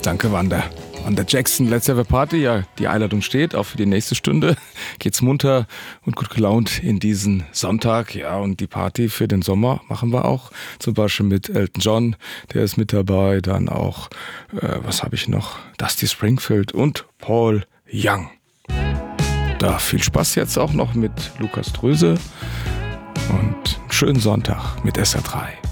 Danke, Wanda. Wanda Jackson, Let's Have a Party. Ja, die Einladung steht, auch für die nächste Stunde. Geht's munter und gut gelaunt in diesen Sonntag. Ja, und die Party für den Sommer machen wir auch. Zum Beispiel mit Elton John, der ist mit dabei. Dann auch, was habe ich noch? Dusty Springfield und Paul Young. Da viel Spaß jetzt auch noch mit Lukas Dröse und einen schönen Sonntag mit SR3.